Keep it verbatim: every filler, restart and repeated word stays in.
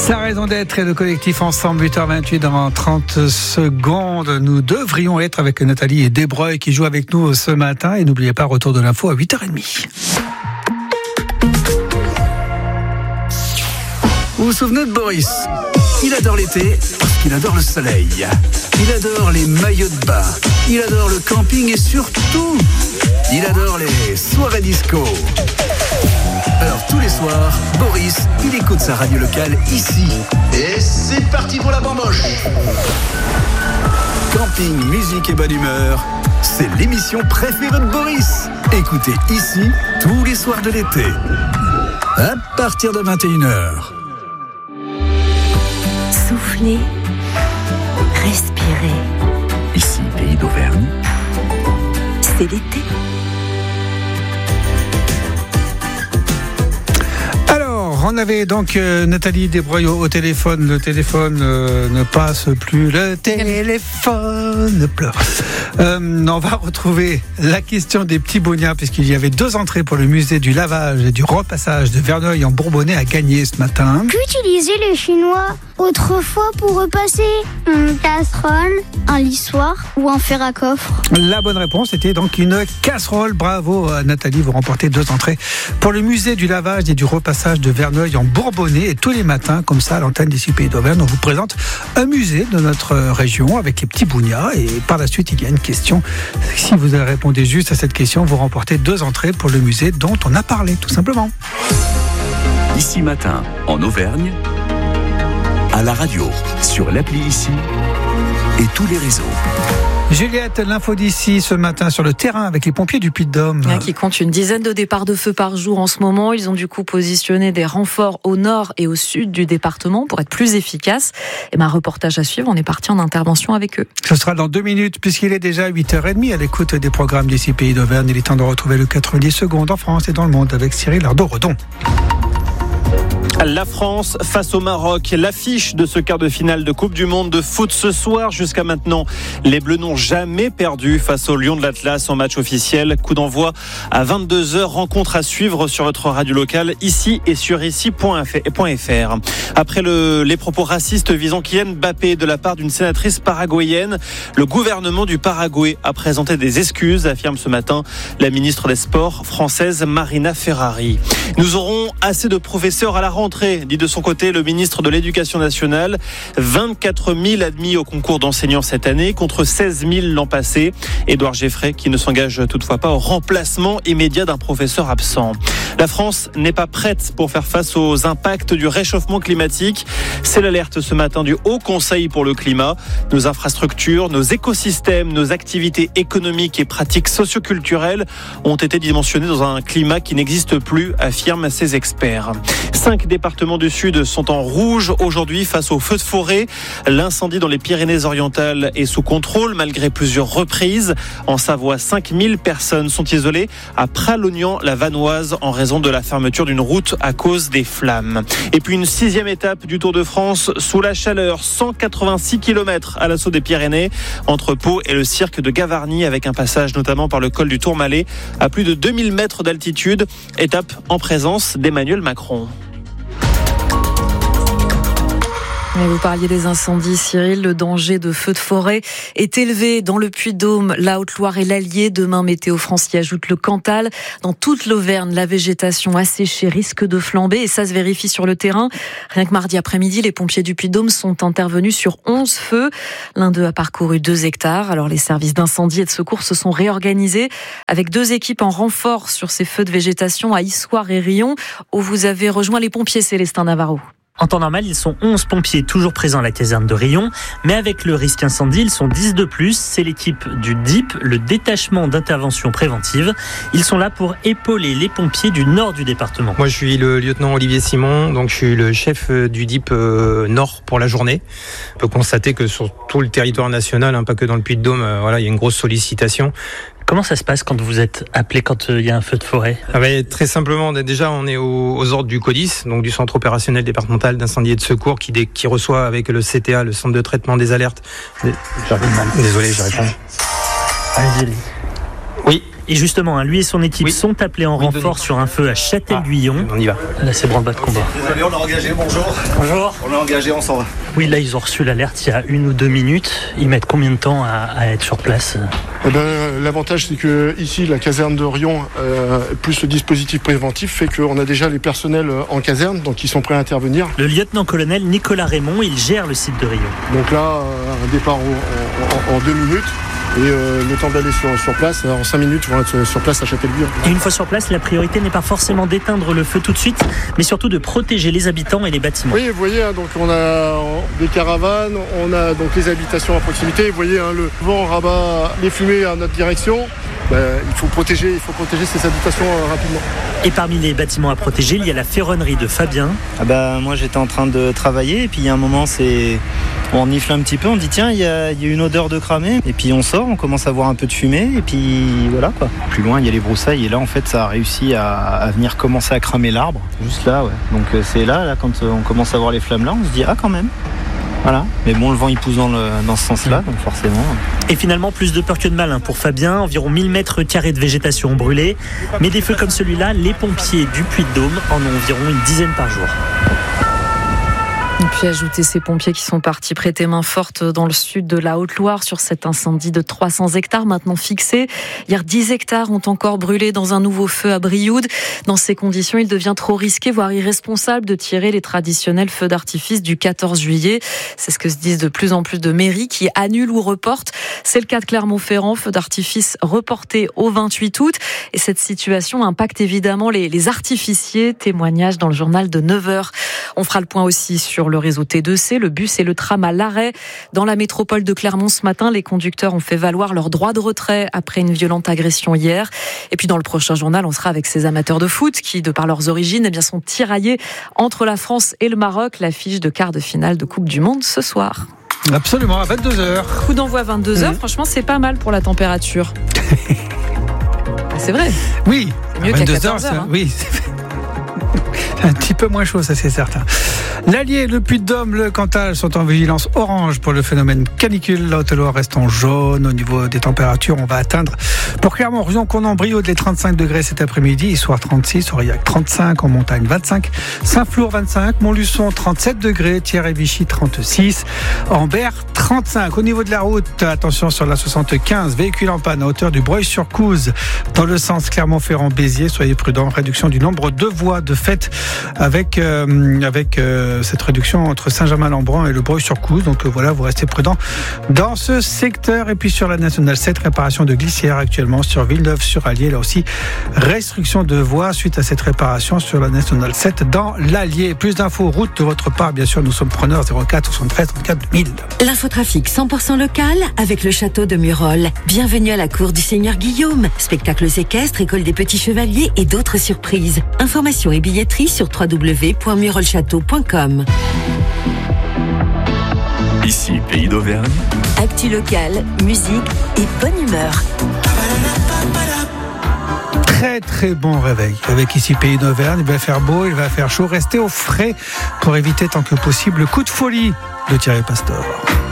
Sa raison d'être est le collectif Ensemble, huit heures vingt-huit dans trente secondes. Nous devrions être avec Nathalie et Desbreuil qui jouent avec nous ce matin. Et n'oubliez pas, retour de l'info à huit heures trente. Vous vous souvenez de Boris ? Il adore l'été parce qu'il adore le soleil. Il adore les maillots de bain. Il adore le camping et surtout, il adore les soirées disco. Alors tous les soirs, Boris, il écoute sa radio locale ici. Et c'est parti pour la bamboche. Camping, musique et bonne humeur, c'est l'émission préférée de Boris. Écoutez ici tous les soirs de l'été, à partir de vingt et une heures. Soufflez, respirez. Ici, pays d'Auvergne. C'est l'été. Alors, on avait donc euh, Nathalie Desbreuil au, au téléphone. Le téléphone euh, ne passe plus. Le téléphone pleure. Euh, on va retrouver la question des petits boniats, puisqu'il y avait deux entrées pour le musée du lavage et du repassage de Verneuil en Bourbonnais à gagner ce matin. Qu'utilisaient les Chinois autrefois pour repasser? Une casserole, un lissoir ou un fer à coffre? La bonne réponse était donc une casserole. Bravo Nathalie, vous remportez deux entrées pour le musée du lavage et du repassage de Verneuil en Bourbonnais. Et tous les matins, comme ça, à l'antenne d'ici Pays d'Auvergne, on vous présente un musée de notre région avec les petits bougnats. Et par la suite, il y a une question. Si vous avez répondu juste à cette question, vous remportez deux entrées pour le musée dont on a parlé, tout simplement. Ici matin, en Auvergne, à la radio, sur l'appli Ici et tous les réseaux. Juliette, l'info d'ici ce matin sur le terrain avec les pompiers du Puy-de-Dôme. Qui comptent une dizaine de départs de feu par jour en ce moment. Ils ont du coup positionné des renforts au nord et au sud du département pour être plus efficaces. Et ma reportage à suivre, on est parti en intervention avec eux. Ce sera dans deux minutes puisqu'il est déjà huit heures trente à l'écoute des programmes d'ici Pays d'Auvergne. Il est temps de retrouver le quatre-vingt-dix secondes en France et dans le monde avec Cyril Ardo-Redon. La France face au Maroc, l'affiche de ce quart de finale de Coupe du Monde de foot ce soir. Jusqu'à maintenant, les Bleus n'ont jamais perdu face aux Lions de l'Atlas en match officiel. Coup d'envoi à vingt-deux heures, rencontre à suivre sur votre radio locale ici et sur ici point f r. Après le, les propos racistes visant Kylian Mbappé de la part d'une sénatrice paraguayenne, le gouvernement du Paraguay a présenté des excuses, affirme ce matin la ministre des Sports française Marina Ferrari. Nous aurons assez de professeurs à la rentrée, dit de son côté le ministre de l'Éducation nationale. vingt-quatre mille admis au concours d'enseignants cette année contre seize mille l'an passé. Édouard Geffray qui ne s'engage toutefois pas au remplacement immédiat d'un professeur absent. La France n'est pas prête pour faire face aux impacts du réchauffement climatique. C'est l'alerte ce matin du Haut Conseil pour le climat. Nos infrastructures, nos écosystèmes, nos activités économiques et pratiques socioculturelles ont été dimensionnés dans un climat qui n'existe plus, affirment ces experts. Cinq départements du Sud sont en rouge aujourd'hui face aux feux de forêt. L'incendie dans les Pyrénées-Orientales est sous contrôle malgré plusieurs reprises. En Savoie, cinq mille personnes sont isolées à Pralognan-la-Vanoise en raison de la fermeture d'une route à cause des flammes. Et puis une sixième étape du Tour de France sous la chaleur, cent quatre-vingt-six kilomètres à l'assaut des Pyrénées entre Pau et le cirque de Gavarnie avec un passage notamment par le col du Tourmalet à plus de deux mille mètres d'altitude. Étape en présence d'Emmanuel Macron. Vous parliez des incendies, Cyril. Le danger de feux de forêt est élevé dans le Puy-de-Dôme, la Haute-Loire et l'Allier. Demain, Météo France y ajoute le Cantal. Dans toute l'Auvergne, la végétation asséchée risque de flamber et ça se vérifie sur le terrain. Rien que mardi après-midi, les pompiers du Puy-de-Dôme sont intervenus sur onze feux. L'un d'eux a parcouru deux hectares. Alors, les services d'incendie et de secours se sont réorganisés avec deux équipes en renfort sur ces feux de végétation à Issoire et Rion, où vous avez rejoint les pompiers, Célestin Navarro. En temps normal, ils sont onze pompiers toujours présents à la caserne de Rion, mais avec le risque incendie, ils sont dix de plus. C'est l'équipe du D I P, le détachement d'intervention préventive. Ils sont là pour épauler les pompiers du nord du département. Moi, je suis le lieutenant Olivier Simon, donc je suis le chef du D I P Nord pour la journée. On peut constater que sur tout le territoire national, hein, pas que dans le Puy-de-Dôme, euh, voilà, il y a une grosse sollicitation. Comment ça se passe quand vous êtes appelé quand il y a un feu de forêt ? Ah bah, très simplement, déjà on est aux, aux ordres du CODIS, donc du Centre opérationnel départemental d'incendie et de secours, qui, dé, qui reçoit avec le C T A, le Centre de traitement des alertes. J'arrive mal. Désolé, j'arrive pas. Allez-y. Oui. Et justement, hein, lui et son équipe oui. sont appelés en oui, renfort Denis. sur un feu à Châtel-Guyon. Ah, on y va. Là, c'est branle-bas de combat. Désolé, on est engagé, bonjour. Bonjour. On est engagé, on s'en va. Oui, là, ils ont reçu l'alerte il y a une ou deux minutes. Ils mettent combien de temps à, à être sur place? Eh ben, l'avantage, c'est que ici, la caserne de Rion, euh, plus le dispositif préventif, fait qu'on a déjà les personnels en caserne, donc ils sont prêts à intervenir. Le lieutenant-colonel Nicolas Raymond, il gère le site de Rion. Donc là, euh, un départ en, en, en deux minutes. Et euh, le temps d'aller sur, sur place, en cinq minutes, ils vont être sur place à Châtel-Guyon. Et une fois sur place, la priorité n'est pas forcément d'éteindre le feu tout de suite, mais surtout de protéger les habitants et les bâtiments. Oui, vous voyez, hein, donc on a des caravanes, on a donc les habitations à proximité. Vous voyez, hein, le vent rabat les fumées à notre direction. Ben, il faut protéger, il faut protéger ces habitations euh, rapidement. Et parmi les bâtiments à protéger, il y a la ferronnerie de Fabien. Ah bah, moi, j'étais en train de travailler et puis il y a un moment, c'est... on nifle un petit peu, on dit tiens, il y a, il y a une odeur de cramé. Et puis on sort, on commence à voir un peu de fumée et puis voilà quoi. Plus loin, il y a les broussailles et là, en fait, ça a réussi à, à venir commencer à cramer l'arbre. Juste là, ouais. Donc c'est là, là, quand on commence à voir les flammes là, on se dit ah quand même. Voilà, mais bon, le vent il pousse dans, le, dans ce sens-là, donc forcément. Et finalement, plus de peur que de mal hein, pour Fabien. Environ mille mètres carrés de végétation brûlée. Mais des feux comme celui-là, les pompiers du Puy-de-Dôme en ont environ une dizaine par jour. Et puis ajouter ces pompiers qui sont partis prêter main forte dans le sud de la Haute-Loire sur cet incendie de trois cents hectares maintenant fixé. Hier, dix hectares ont encore brûlé dans un nouveau feu à Brioude. Dans ces conditions, il devient trop risqué, voire irresponsable de tirer les traditionnels feux d'artifice du quatorze juillet. C'est ce que se disent de plus en plus de mairies qui annulent ou reportent. C'est le cas de Clermont-Ferrand, feu d'artifice reporté au vingt-huit août. Et cette situation impacte évidemment les, les artificiers. Témoignage dans le journal de neuf heures. On fera le point aussi sur le réseau T deux C, le bus et le tram à l'arrêt. Dans la métropole de Clermont ce matin, les conducteurs ont fait valoir leur droit de retrait après une violente agression hier. Et puis dans le prochain journal, on sera avec ces amateurs de foot qui, de par leurs origines, eh bien, sont tiraillés entre la France et le Maroc. L'affiche de quart de finale de Coupe du Monde ce soir. Absolument, à vingt-deux heures. Coup d'envoi à vingt-deux heures, mmh. Franchement, c'est pas mal pour la température. C'est vrai. Oui, c'est mieux qu'à quatorze heures. Hein. Hein. Oui, c'est un petit peu moins chaud, ça c'est certain. L'Allier, le Puy-de-Dôme, le Cantal sont en vigilance orange pour le phénomène canicule. La Haute-Loire reste en jaune. Au niveau des températures, on va atteindre pour Clermont-Ferrand, Conan-Brioude les trente-cinq degrés cet après-midi, soir trente-six, Aurillac trente-cinq, en montagne vingt-cinq, Saint-Flour vingt-cinq, Montluçon trente-sept degrés, Thiers et Vichy trente-six, Ambert trente-cinq. Au niveau de la route, attention sur la soixante-quinze, véhicule en panne à hauteur du Breuil-sur-Couze dans le sens Clermont-Ferrand-Béziers. Soyez prudents, réduction du nombre de voies de fait avec, euh, avec euh, cette réduction entre Saint-Germain-Lembran et le Breuil-sur-Couze. Donc euh, voilà, vous restez prudents dans ce secteur. Et puis sur la nationale sept, réparation de glissière actuellement sur Villeneuve-sur-Allier. Là aussi, restriction de voies suite à cette réparation sur la nationale sept dans l'Allier. Plus d'infos route de votre part, bien sûr, nous sommes preneurs. Zéro quatre soixante-treize trente-quatre deux mille. L'infotrafic cent pour cent local avec le château de Murol. Bienvenue à la cour du Seigneur Guillaume. Spectacles équestres, école des petits chevaliers et d'autres surprises. Informations et billetterie sur w w w point murolchâteau point com. Ici, Pays d'Auvergne. Actu locale, musique et bonne humeur. Très très bon réveil avec ici Pays d'Auvergne. Il va faire beau, il va faire chaud. Restez au frais pour éviter tant que possible le coup de folie de Thierry Pastor.